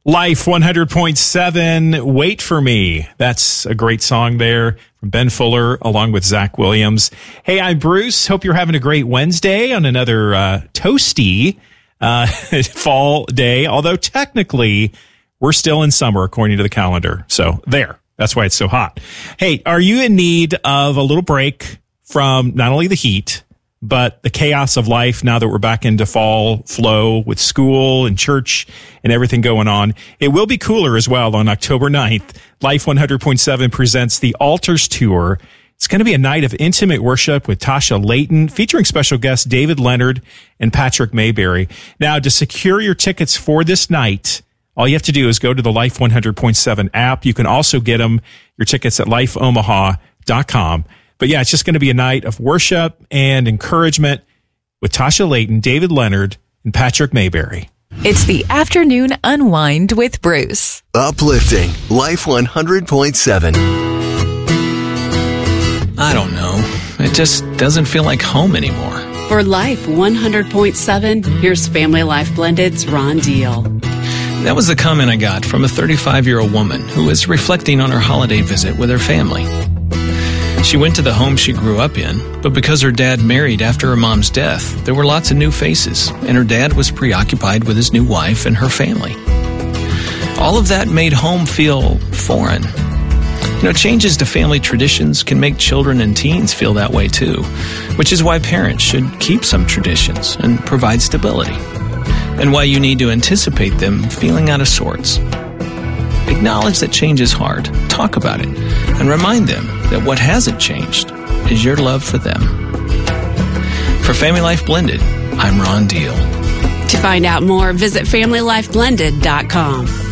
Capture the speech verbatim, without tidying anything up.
Life one hundred point seven, Wait for Me. That's a great song there from Ben Fuller along with Zach Williams. Hey, I'm Bruce. Hope you're having a great Wednesday on another uh, toasty uh, fall day, although technically we're still in summer according to the calendar. So there, that's why it's so hot. Hey, are you in need of a little break from not only the heat, but the chaos of life now that we're back into fall flow with school and church and everything going on? It will be cooler as well on October ninth. Life one hundred point seven presents the Altars Tour. It's going to be a night of intimate worship with Tasha Layton, featuring special guests David Leonard and Patrick Mayberry. Now, to secure your tickets for this night, all you have to do is go to the Life one hundred point seven app. You can also get them, your tickets at life omaha dot com. But yeah, it's just going to be a night of worship and encouragement with Tasha Layton, David Leonard, and Patrick Mayberry. It's the Afternoon Unwind with Bruce. Uplifting Life one hundred point seven. I don't know. It just doesn't feel like home anymore. For Life one hundred point seven, here's Family Life Blended's Ron Deal. That was the comment I got from a thirty-five-year-old woman who was reflecting on her holiday visit with her family. She went to the home she grew up in, but because her dad married after her mom's death, there were lots of new faces, and her dad was preoccupied with his new wife and her family. All of that made home feel foreign. You know, changes to family traditions can make children and teens feel that way too, which is why parents should keep some traditions and provide stability, and why you need to anticipate them feeling out of sorts. Acknowledge that change is hard, talk about it, and remind them that what hasn't changed is your love for them. For Family Life Blended, I'm Ron Deal. To find out more, visit family life blended dot com.